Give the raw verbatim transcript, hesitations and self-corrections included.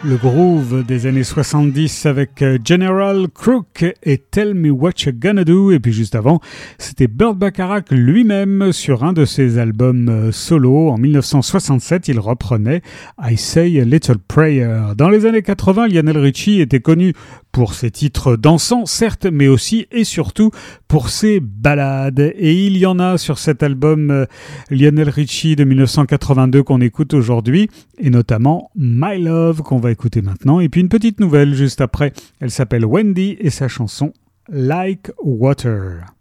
Le groove des années soixante-dix avec General Crook et Tell Me What You Gonna Do. Et puis juste avant, c'était Burt Bacharach lui-même sur un de ses albums solo. En dix-neuf cent soixante-sept, il reprenait I Say a Little Prayer. Dans les années quatre-vingts, Lionel Richie était connu pour ses titres dansants, certes, mais aussi et surtout pour ses ballades. Et il y en a sur cet album euh, Lionel Richie de dix-neuf cent quatre-vingt-deux qu'on écoute aujourd'hui, et notamment My Love qu'on va écouter maintenant. Et puis une petite nouvelle juste après, elle s'appelle Wendy et sa chanson Like Water.